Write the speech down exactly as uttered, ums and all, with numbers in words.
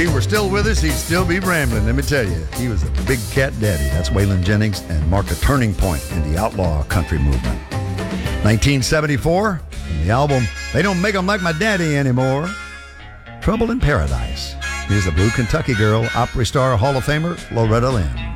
he were still with us, he'd still be rambling, let me tell you. He was a big cat daddy. That's Waylon Jennings, and marked a turning point in the outlaw country movement. nineteen seventy-four, from the album They Don't Make 'Em Like My Daddy Anymore, Trouble in Paradise. Here's the Blue Kentucky Girl, Opry star, Hall of Famer, Loretta Lynn.